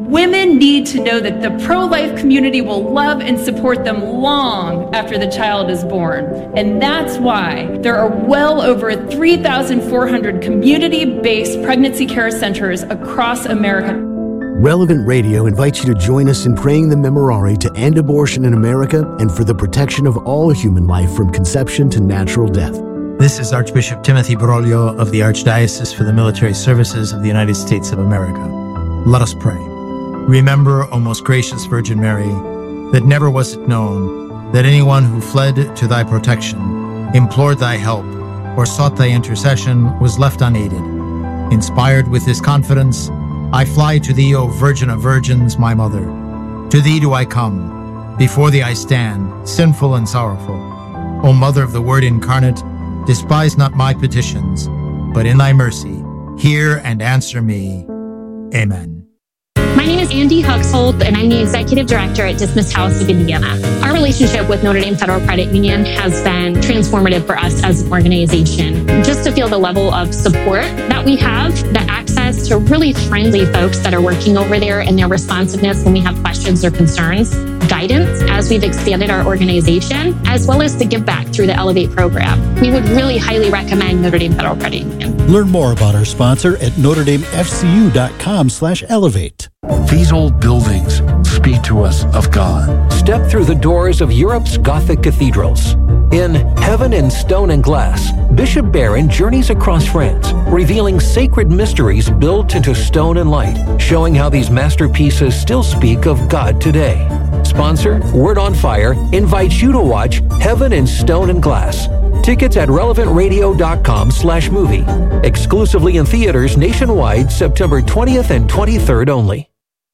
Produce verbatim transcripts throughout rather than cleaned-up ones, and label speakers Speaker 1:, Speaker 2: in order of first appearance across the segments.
Speaker 1: Women need to know that the pro-life community will love and support them long after the child is born. And that's why there are well over three thousand four hundred community-based pregnancy care centers across America.
Speaker 2: Relevant Radio invites you to join us in praying the Memorare to end abortion in America and for the protection of all human life from conception to natural death.
Speaker 3: This is Archbishop Timothy Broglio of the Archdiocese for the Military Services of the United States of America. Let us pray. Remember, O most gracious Virgin Mary, that never was it known that anyone who fled to thy protection, implored thy help, or sought thy intercession was left unaided. Inspired with this confidence, I fly to thee, O Virgin of Virgins, my Mother. To thee do I come. Before thee I stand, sinful and sorrowful. O Mother of the Word incarnate, despise not my petitions, but in thy mercy, hear and answer me. Amen.
Speaker 4: My name is Andy Huxhold, and I'm the Executive Director at Dismiss House of Indiana. Our relationship with Notre Dame Federal Credit Union has been transformative for us as an organization. Just to feel the level of support that we have, the access to really friendly folks that are working over there and their responsiveness when we have questions or concerns, guidance as we've expanded our organization, as well as the give back through the Elevate program. We would really highly recommend Notre Dame Federal Credit Union.
Speaker 5: Learn more about our sponsor at notre dame f c u dot com slash elevate.
Speaker 6: These old buildings speak to us of God.
Speaker 7: Step through the doors of Europe's Gothic cathedrals. In Heaven in Stone and Glass, Bishop Barron journeys across France, revealing sacred mysteries built into stone and light, showing how these masterpieces still speak of God today. Sponsor, Word on Fire, invites you to watch Heaven in Stone and Glass. Tickets at relevant radio dot com slash movie. Exclusively in theaters nationwide, September twentieth and twenty-third only.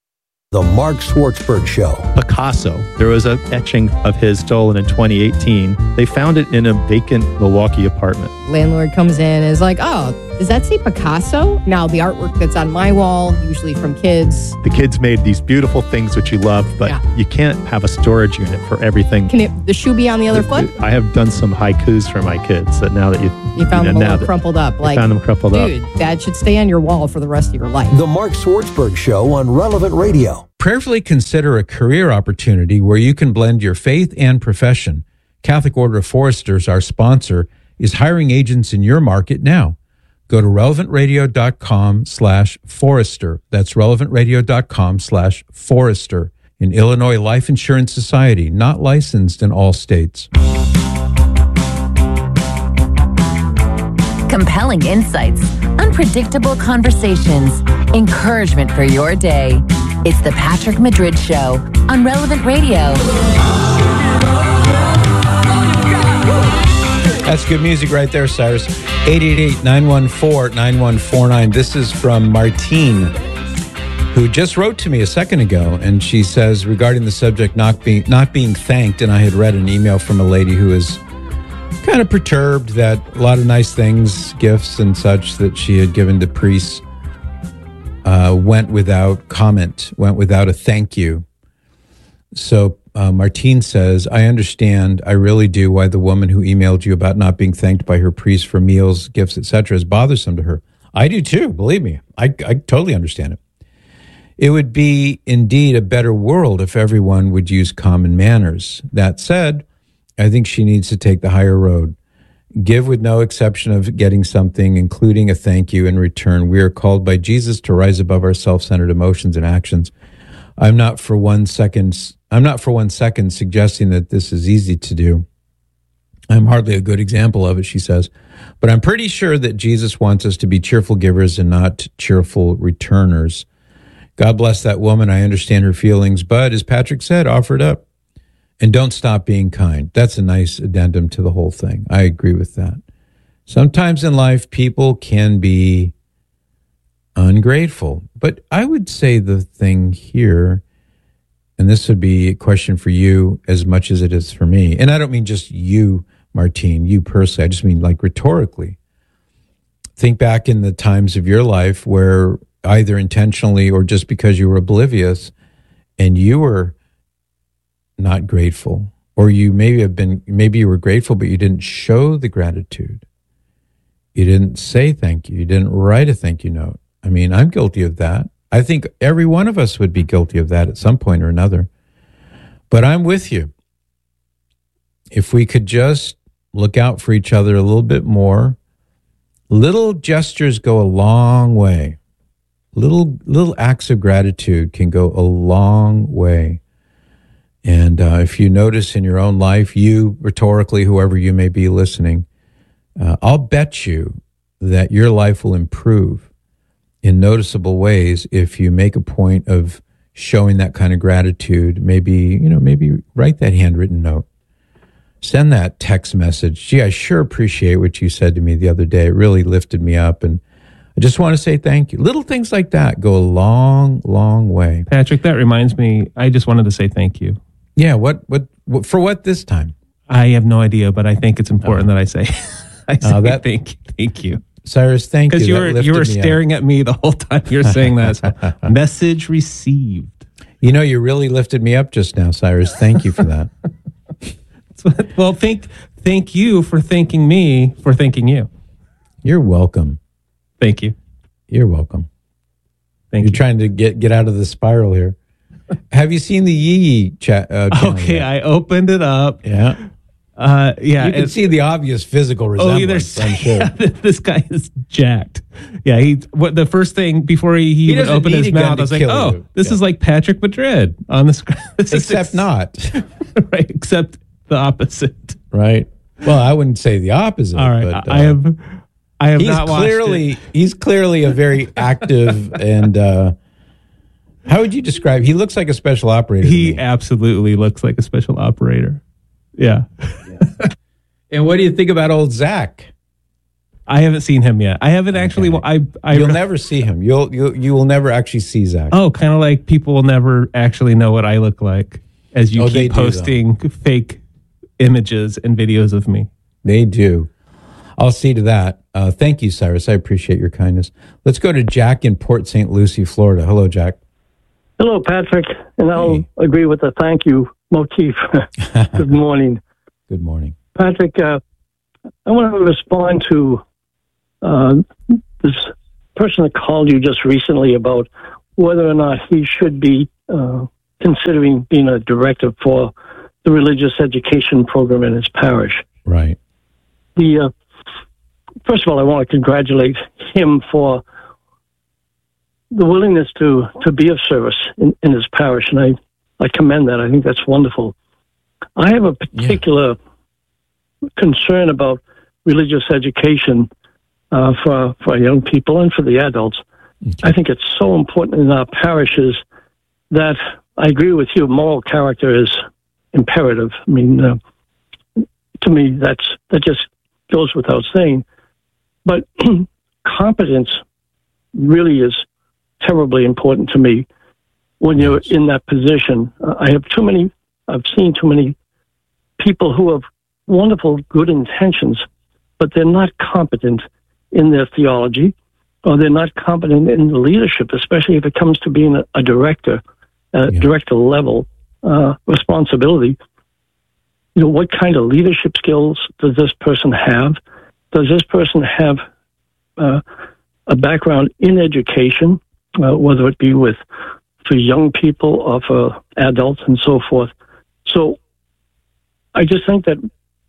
Speaker 7: The Mark Schwartzberg Show.
Speaker 8: Picasso. There was an etching of his stolen in twenty eighteen. They found it in a vacant Milwaukee apartment.
Speaker 9: Landlord comes in and is like, oh, does that say Picasso? Now, the artwork that's on my wall, usually from kids.
Speaker 8: The kids made these beautiful things which you love, but yeah. you can't have a storage unit for everything.
Speaker 9: Can it, the shoe be on the other foot?
Speaker 8: I have done some haikus for my kids that now that you...
Speaker 9: You found
Speaker 8: you
Speaker 9: them
Speaker 8: know,
Speaker 9: a little crumpled up. Like,
Speaker 8: found them crumpled
Speaker 9: dude,
Speaker 8: up.
Speaker 9: that should stay on your wall for the rest of your life.
Speaker 7: The Mark Schwartzberg Show on Relevant Radio.
Speaker 10: Prayerfully consider a career opportunity where you can blend your faith and profession. Catholic Order of Foresters, our sponsor, is hiring agents in your market now. Go to relevant radio dot com slash forester. That's relevant radio dot com slash forester. An Illinois Life Insurance Society, not licensed in all states.
Speaker 11: Compelling insights, unpredictable conversations, encouragement for your day. It's the Patrick Madrid Show on Relevant Radio.
Speaker 10: That's good music right there, Cyrus. eight eight eight, nine one four, nine one four nine. This is from Martine, who just wrote to me a second ago, and she says, regarding the subject not being not being thanked, and I had read an email from a lady who is kind of perturbed that a lot of nice things, gifts and such that she had given to priests uh, went without comment, went without a thank you. So uh, Martine says, I understand, I really do, why the woman who emailed you about not being thanked by her priest for meals, gifts, et cetera is bothersome to her. I do too, believe me. I, I totally understand it. It would be indeed a better world if everyone would use common manners. That said, I think she needs to take the higher road. Give with no exception of getting something, including a thank you in return. We are called by Jesus to rise above our self-centered emotions and actions. I'm not for one second, I'm not for one second suggesting that this is easy to do. I'm hardly a good example of it, she says. But I'm pretty sure that Jesus wants us to be cheerful givers and not cheerful returners. God bless that woman. I understand her feelings. But as Patrick said, offer it up. And don't stop being kind. That's a nice addendum to the whole thing. I agree with that. Sometimes in life, people can be ungrateful. But I would say the thing here, and this would be a question for you as much as it is for me. And I don't mean just you, Martine, you personally. I just mean like rhetorically. Think back in the times of your life where either intentionally or just because you were oblivious and you were not grateful, or you maybe have been, maybe you were grateful, but you didn't show the gratitude. You didn't say thank you. You didn't write a thank you note. I mean, I'm guilty of that. I think every one of us would be guilty of that at some point or another. But I'm with you. If we could just look out for each other a little bit more, little gestures go a long way. Little little acts of gratitude can go a long way. And uh, if you notice in your own life, you, rhetorically, whoever you may be listening, uh, I'll bet you that your life will improve in noticeable ways if you make a point of showing that kind of gratitude. Maybe, you know, maybe write that handwritten note. Send that text message. Gee, I sure appreciate what you said to me the other day. It really lifted me up. And I just want to say thank you. Little things like that go a long, long way.
Speaker 12: Patrick, that reminds me, I just wanted to say thank you.
Speaker 10: Yeah, what, what, what for what this time?
Speaker 12: I have no idea, but I think it's important oh. that I say, I say
Speaker 10: oh, that,
Speaker 12: thank you. Thank you.
Speaker 10: Cyrus, thank you.
Speaker 12: Because you were, you were staring up. at me the whole time you're saying that. So, message received.
Speaker 10: You know, you really lifted me up just now, Cyrus. Thank you for that.
Speaker 12: Well, thank, thank you for thanking me for thanking you.
Speaker 10: You're welcome.
Speaker 12: Thank you.
Speaker 10: You're welcome.
Speaker 12: Thank
Speaker 10: You're
Speaker 12: you.
Speaker 10: trying to get, get out of the spiral here. Have you seen the Yee Yee chat? Uh,
Speaker 12: okay,
Speaker 10: yet?
Speaker 12: I opened it up.
Speaker 10: Yeah.
Speaker 12: Uh, yeah.
Speaker 10: You can see the obvious physical resemblance,
Speaker 12: oh,
Speaker 10: I'm sure.
Speaker 12: Yeah, this guy is jacked. Yeah, he. What the first thing before he, he,
Speaker 10: he
Speaker 12: even opened his mouth, I was like, "Oh,
Speaker 10: you.
Speaker 12: this
Speaker 10: yeah.
Speaker 12: is like Patrick Madrid on the screen."
Speaker 10: Except ex- not.
Speaker 12: Right, except the opposite.
Speaker 10: Right. Well, I wouldn't say the opposite.
Speaker 12: All right,
Speaker 10: but, uh,
Speaker 12: I have. I have
Speaker 10: he's
Speaker 12: not
Speaker 10: clearly
Speaker 12: watched it.
Speaker 10: He's clearly a very active and. Uh, how would you describe? He looks like a special operator.
Speaker 12: He absolutely looks like a special operator. Yeah.
Speaker 10: yeah. And what do you think about old Zach?
Speaker 12: I haven't seen him yet. I haven't okay. actually. I, I.
Speaker 10: You'll never see him. You'll you you will never actually see Zach.
Speaker 12: Oh, kind of like people will never actually know what I look like as you
Speaker 10: oh,
Speaker 12: keep posting do, fake images and videos of me.
Speaker 10: They do. I'll see to that. Uh, thank you, Cyrus. I appreciate your kindness. Let's go to Jack in Port Saint Lucie, Florida. Hello, Jack.
Speaker 13: Hello, Patrick. And I'll hey. agree with the thank you motif. Good morning.
Speaker 10: Good morning.
Speaker 13: Patrick, uh, I want to respond to uh, this person that called you just recently about whether or not he should be uh, considering being a director for the religious education program in his parish.
Speaker 10: Right.
Speaker 13: The uh, first of all, I want to congratulate him for the willingness to, to be of service in, in his parish, and I, I commend that. I think that's wonderful. I have a particular yeah. concern about religious education uh, for for young people and for the adults. Okay. I think it's so important in our parishes that I agree with you. Moral character is imperative. I mean, uh, to me, that's that just goes without saying. But competence really is terribly important to me when you're yes. in that position. Uh, I have too many. I've seen too many people who have wonderful, good intentions, but they're not competent in their theology, or they're not competent in the leadership, especially if it comes to being a, a director, a yeah. director level uh, responsibility. You know, what kind of leadership skills does this person have? Does this person have uh, a background in education, uh, whether it be with for young people or for adults and so forth? So I just think that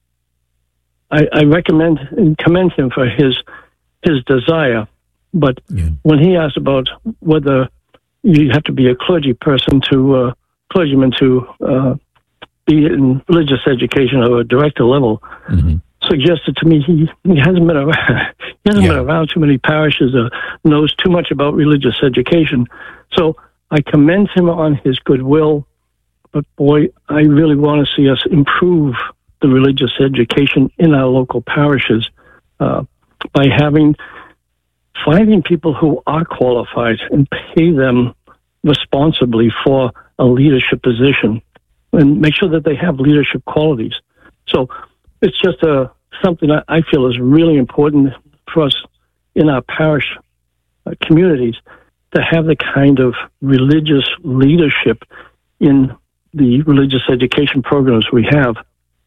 Speaker 13: I, I recommend and commend him for his his desire. But yeah. when he asked about whether you have to be a clergy person to uh, clergyman to uh, be in religious education or a director level, mm-hmm. suggested to me he, he hasn't been around, he hasn't yeah. been around too many parishes or knows too much about religious education. So I commend him on his goodwill, but boy, I really want to see us improve the religious education in our local parishes uh, by having finding people who are qualified and pay them responsibly for a leadership position and make sure that they have leadership qualities. So it's just a, something that I feel is really important for us in our parish uh, communities to have the kind of religious leadership in the religious education programs we have.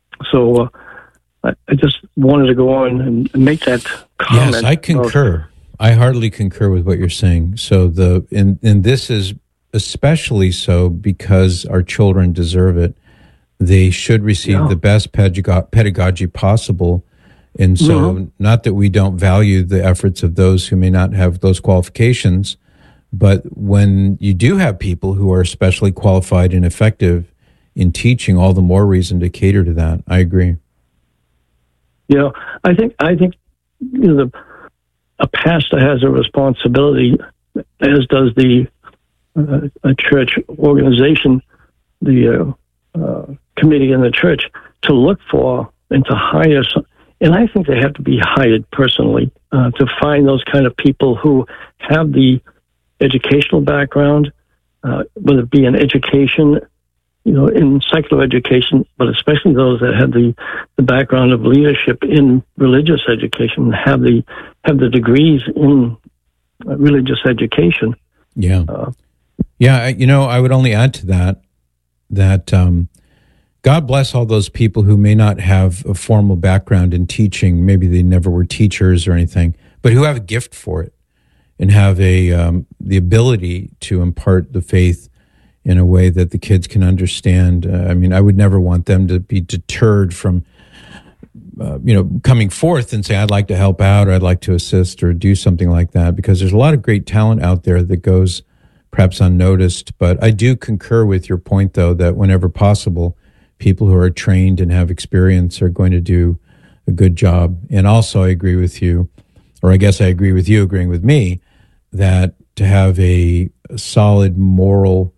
Speaker 13: So uh, I, I just wanted to go on and, and make that comment.
Speaker 10: Yes, I concur. I heartily concur with what you're saying. So the and and this is especially so because our children deserve it. They should receive yeah. the best pedago- pedagogy possible. And so, mm-hmm. not that we don't value the efforts of those who may not have those qualifications, but when you do have people who are especially qualified and effective in teaching, all the more reason to cater to that. I agree.
Speaker 13: You know, I think I think you know, the, a pastor has a responsibility, as does the uh, a church organization, the uh, uh, committee in the church, to look for and to hire some. And I think they have to be hired personally uh, to find those kind of people who have the educational background, uh, whether it be in education, you know, in secular education, but especially those that have the, the background of leadership in religious education, have the have the degrees in religious education.
Speaker 10: Yeah, uh, yeah. You know, I would only add to that that. Um, God bless all those people who may not have a formal background in teaching. Maybe they never were teachers or anything, but who have a gift for it and have a um, the ability to impart the faith in a way that the kids can understand. Uh, I mean, I would never want them to be deterred from, uh, you know, coming forth and saying, I'd like to help out or I'd like to assist or do something like that, because there's a lot of great talent out there that goes perhaps unnoticed. But I do concur with your point, though, that whenever possible, people who are trained and have experience are going to do a good job. And also I agree with you, or I guess I agree with you agreeing with me, that to have a solid moral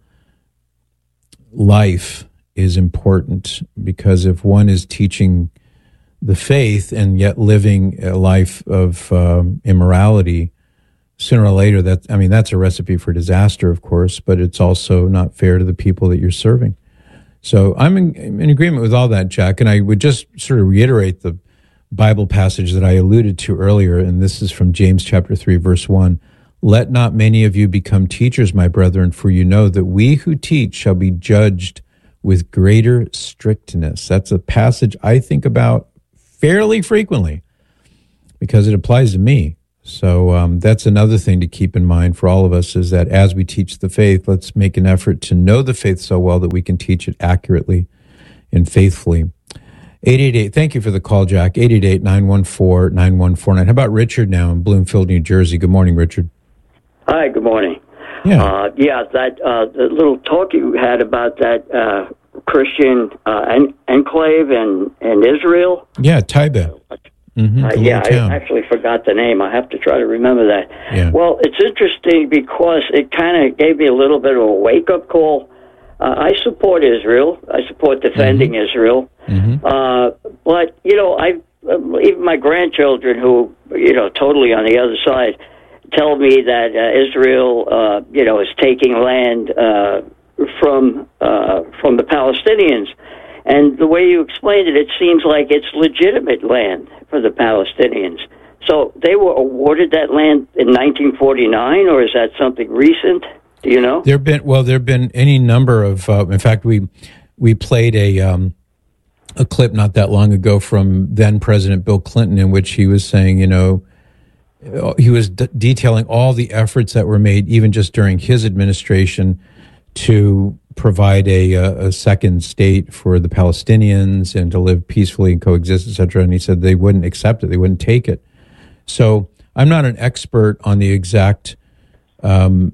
Speaker 10: life is important, because if one is teaching the faith and yet living a life of um, immorality, sooner or later, that I mean, that's a recipe for disaster, of course, but it's also not fair to the people that you're serving. So I'm in, in agreement with all that, Jack, and I would just sort of reiterate the Bible passage that I alluded to earlier, and this is from James chapter three, verse one. Let not many of you become teachers, my brethren, for you know that we who teach shall be judged with greater strictness. That's a passage I think about fairly frequently because it applies to me. So um, that's another thing to keep in mind for all of us, is that as we teach the faith, let's make an effort to know the faith so well that we can teach it accurately and faithfully. eight eight eight, thank you for the call, Jack. eight eight eight, nine one four, nine one four nine. How about Richard now in Bloomfield, New Jersey? Good morning, Richard.
Speaker 14: Hi, good morning.
Speaker 10: Yeah,
Speaker 14: uh, yeah that uh, the little talk you had about that uh, Christian uh, en- enclave in, in Israel.
Speaker 10: Yeah, Taiba. Mm-hmm,
Speaker 14: uh, yeah, I actually forgot the name. I have to try to remember that.
Speaker 10: Yeah.
Speaker 14: Well, it's interesting because it kind of gave me a little bit of a wake-up call. Uh, I support Israel. I support defending mm-hmm. Israel.
Speaker 10: Mm-hmm.
Speaker 14: Uh, but, you know, I uh, even my grandchildren who, you know, totally on the other side, tell me that uh, Israel, uh, you know, is taking land uh, from uh, from the Palestinians. And the way you explained it, it seems like it's legitimate land for the Palestinians. So they were awarded that land in nineteen forty-nine, or is that something recent? Do you know?
Speaker 10: There've been well, there've been any number of. Uh, in fact, we we played a um, a clip not that long ago from then President Bill Clinton, in which he was saying, you know, he was d- detailing all the efforts that were made, even just during his administration, to provide a, a second state for the Palestinians and to live peacefully and coexist, et cetera. And he said they wouldn't accept it. They wouldn't take it. So I'm not an expert on the exact, um,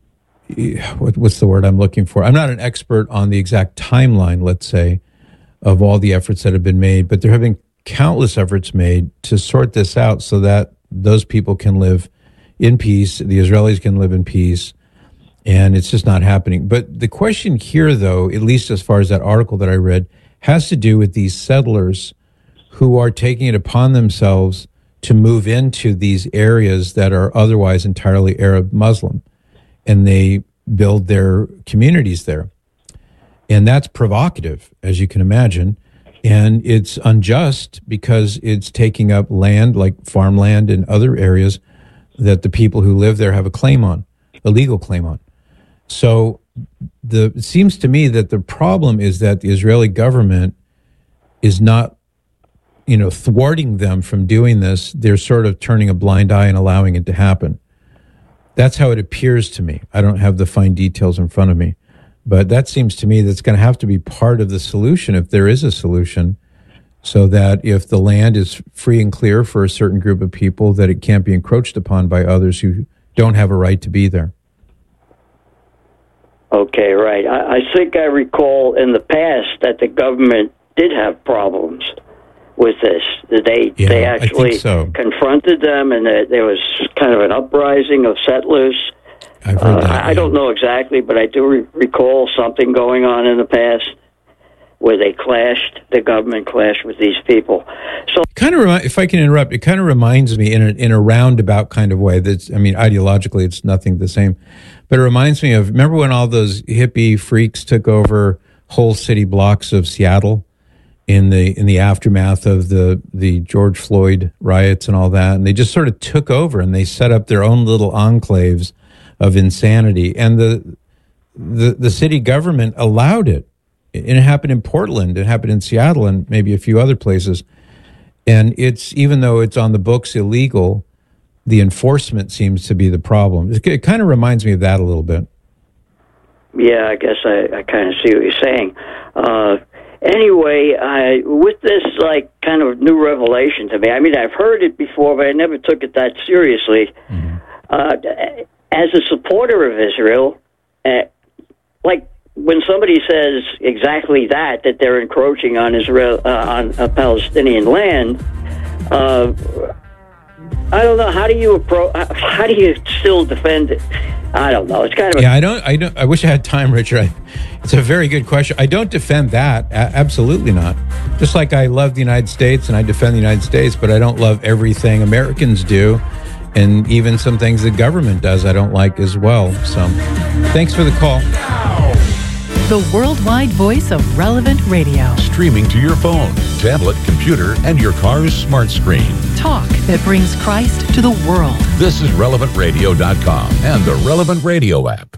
Speaker 10: what, what's the word I'm looking for? I'm not an expert on the exact timeline, let's say, of all the efforts that have been made, but there have been countless efforts made to sort this out so that those people can live in peace, the Israelis can live in peace, and it's just not happening. But the question here, though, at least as far as that article that I read, has to do with these settlers who are taking it upon themselves to move into these areas that are otherwise entirely Arab Muslim, and they build their communities there. And that's provocative, as you can imagine, and it's unjust because it's taking up land like farmland and other areas that the people who live there have a claim on, a legal claim on. So the it seems to me that the problem is that the Israeli government is not you know, thwarting them from doing this, they're sort of turning a blind eye and allowing it to happen. That's how it appears to me. I don't have the fine details in front of me, but that seems to me that's going to have to be part of the solution, if there is a solution, so that if the land is free and clear for a certain group of people, that it can't be encroached upon by others who don't have a right to be there.
Speaker 14: Okay, right. I, I think I recall in the past that the government did have problems with this. They
Speaker 10: Yeah,
Speaker 14: they
Speaker 10: I
Speaker 14: actually
Speaker 10: think so.
Speaker 14: confronted them, and there, there was kind of an uprising of settlers.
Speaker 10: I've heard
Speaker 14: Uh,
Speaker 10: that.
Speaker 14: I, I don't know exactly, but I do re- recall something going on in the past where they clashed, the government clashed with these people. So,
Speaker 10: Kind of, remi- if I can interrupt, it kind of reminds me in a, in a roundabout kind of way. That's, I mean, ideologically, it's nothing the same, but it reminds me of, remember when all those hippie freaks took over whole city blocks of Seattle in the in the aftermath of the the George Floyd riots and all that, and they just sort of took over and they set up their own little enclaves of insanity, and the the the city government allowed it. And it happened in Portland, it happened in Seattle, and maybe a few other places. And it's, even though it's on the books illegal, the enforcement seems to be the problem. It, it kind of reminds me of that a little bit.
Speaker 14: yeah, I guess I, I kind of see what you're saying. Uh, anyway, I, with this, like, kind of new revelation to me, I mean, I've heard it before, but I never took it that seriously. Mm-hmm. Uh, as a supporter of Israel, uh, like, when somebody says exactly that, that they're encroaching on Israel, uh, on a Palestinian land, uh, I don't know. How do you approach? How do you still defend it? I don't know. It's kind of a-
Speaker 10: yeah. I don't. I don't. I wish I had time, Richard. I, it's a very good question. I don't defend that. A- absolutely not. Just like I love the United States and I defend the United States, but I don't love everything Americans do, and even some things the government does I don't like as well. So, thanks for the call.
Speaker 15: The worldwide voice of Relevant Radio.
Speaker 16: Streaming to your phone, tablet, computer, and your car's smart screen.
Speaker 15: Talk that brings Christ to the world.
Speaker 16: This is relevant radio dot com and the Relevant Radio app.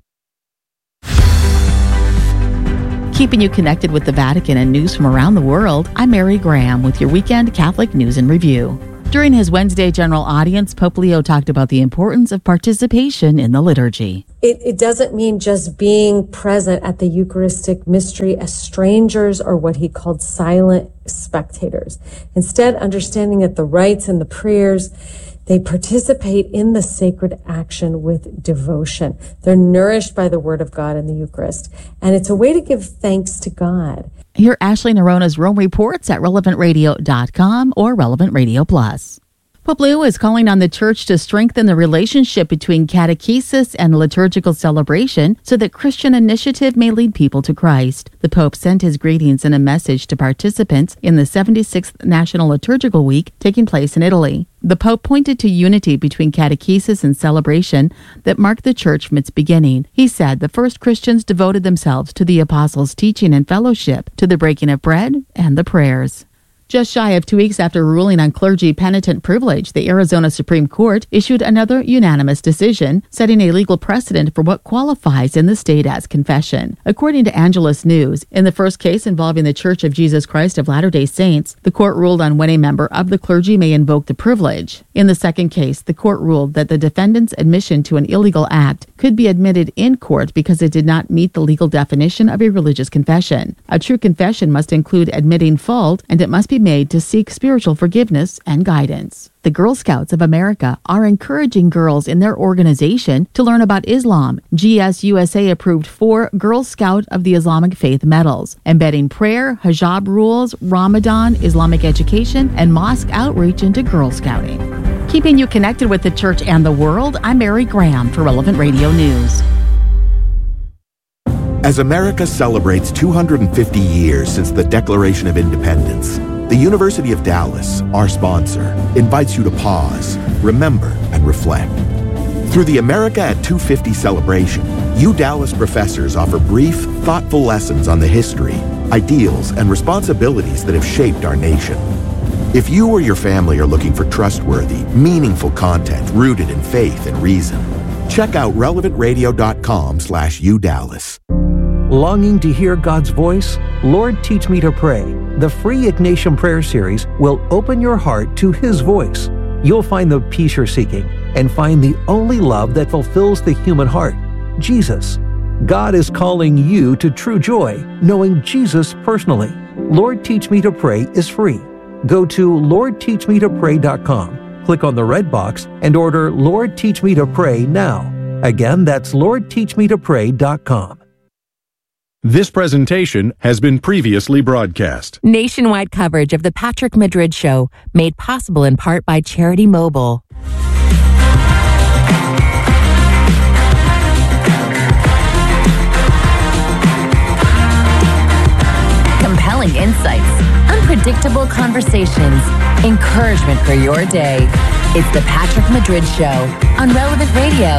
Speaker 17: Keeping you connected with the Vatican and news from around the world, I'm Mary Graham with your weekend Catholic News and Review. During his Wednesday general audience, Pope Leo talked about the importance of participation in the liturgy.
Speaker 18: It, it doesn't mean just being present at the Eucharistic mystery as strangers or what he called silent spectators. Instead, understanding that the rites and the prayers, they participate in the sacred action with devotion. They're nourished by the Word of God in the Eucharist. And it's a way to give thanks to God.
Speaker 17: Hear Ashley Nerona's Rome Reports at relevant radio dot com or Relevant Radio Plus. Pope Leo is calling on the Church to strengthen the relationship between catechesis and liturgical celebration so that Christian initiative may lead people to Christ. The Pope sent his greetings in a message to participants in the seventy-sixth National Liturgical Week taking place in Italy. The Pope pointed to unity between catechesis and celebration that marked the Church from its beginning. He said the first Christians devoted themselves to the Apostles' teaching and fellowship, to the breaking of bread and the prayers. Just shy of two weeks after ruling on clergy penitent privilege, the Arizona Supreme Court issued another unanimous decision, setting a legal precedent for what qualifies in the state as confession. According to Angelus News, in the first case involving the Church of Jesus Christ of Latter-day Saints, the court ruled on when a member of the clergy may invoke the privilege. In the second case, the court ruled that the defendant's admission to an illegal act could be admitted in court because it did not meet the legal definition of a religious confession. A true confession must include admitting fault, and it must be made to seek spiritual forgiveness and guidance. The Girl Scouts of America are encouraging girls in their organization to learn about Islam. G S U S A approved four Girl Scout of the Islamic Faith medals, embedding prayer, hijab rules, Ramadan, Islamic education, and mosque outreach into Girl Scouting. Keeping you connected with the Church and the world, I'm Mary Graham for Relevant Radio News.
Speaker 19: As America celebrates two hundred fifty years since the Declaration of Independence, the University of Dallas, our sponsor, invites you to pause, remember, and reflect. Through the America at two fifty celebration, U Dallas professors offer brief, thoughtful lessons on the history, ideals, and responsibilities that have shaped our nation. If you or your family are looking for trustworthy, meaningful content rooted in faith and reason, check out relevant radio dot com slash U Dallas.
Speaker 7: Longing to hear God's voice? Lord, teach me to pray. the free Ignatian Prayer Series will open your heart to His voice. You'll find the peace you're seeking and find the only love that fulfills the human heart, Jesus. God is calling you to true joy, knowing Jesus personally. Lord Teach Me to Pray is free. Go to lord teach me to pray dot com, click on the red box, and order Lord Teach Me to Pray now. Again, that's lord teach me to pray dot com.
Speaker 16: This presentation has been previously broadcast.
Speaker 11: Nationwide coverage of the Patrick Madrid Show, made possible in part by Charity Mobile. Compelling insights, unpredictable conversations, encouragement for your day. It's the Patrick Madrid Show on Relevant Radio.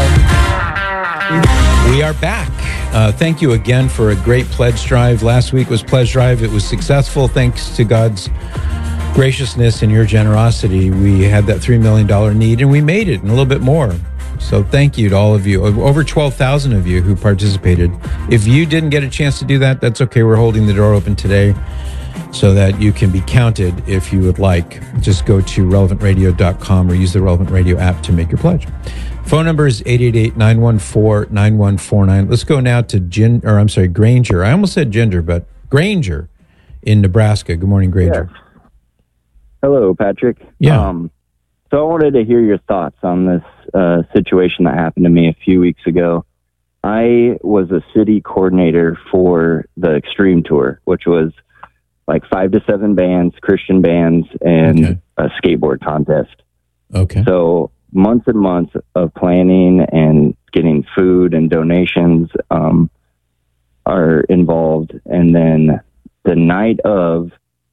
Speaker 10: We are back. Uh, thank you again for a great pledge drive. Last week was pledge drive. It was successful thanks to God's graciousness and your generosity. We had that three million dollars need, and we made it and a little bit more. So thank you to all of you, over twelve thousand of you who participated. If you didn't get a chance to do that, that's okay. We're holding the door open today so that you can be counted if you would like. Just go to relevant radio dot com or use the Relevant Radio app to make your pledge. Phone number is eight eight eight, nine one four, nine one four nine. Let's go now to Gin, or I'm sorry, Granger. I almost said Ginger, but Granger in Nebraska. Good morning, Granger.
Speaker 20: Yes. Hello, Patrick.
Speaker 10: Yeah.
Speaker 20: Um, so I wanted to hear your thoughts on this uh, situation that happened to me a few weeks ago. I was a city coordinator for the Extreme Tour, which was like five to seven bands, Christian bands, and okay. a skateboard contest.
Speaker 10: Okay.
Speaker 20: So months and months of planning and getting food and donations um, are involved. And then the night of,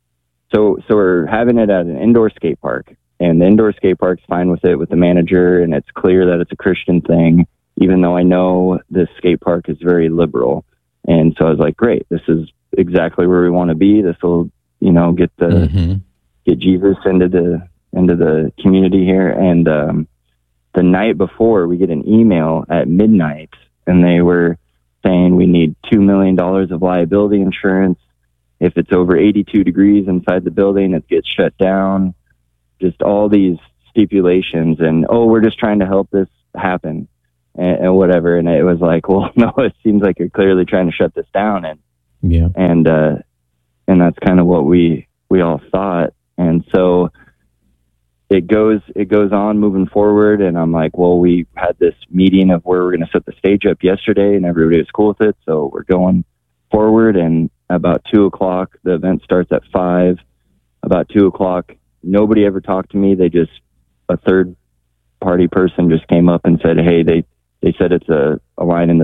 Speaker 20: so so we're having it at an indoor skate park, and the indoor skate park's fine with it with the manager, and it's clear that it's a Christian thing, even though I know this skate park is very liberal. And so I was like, great, this is exactly where we want to be. This will, you know, get the mm-hmm. get Jesus into the into the community here. And um, the night before, we get an email at midnight, and they were saying we need two million dollars of liability insurance. If it's over eighty-two degrees inside the building, it gets shut down. Just all these stipulations, and, oh, we're just trying to help this happen, and, and whatever. And it was like, well, no, it seems like you're clearly trying to shut this down. And
Speaker 10: yeah,
Speaker 20: and uh, and that's kind of what we we all thought. And so it goes it goes on moving forward, and I'm like, well, we had this meeting of where we're going to set the stage up yesterday, and everybody was cool with it, so we're going forward. And about two o'clock, the event starts at five. About two o'clock, nobody ever talked to me. They just, a third party person just came up and said, hey, they they said it's a, a line in the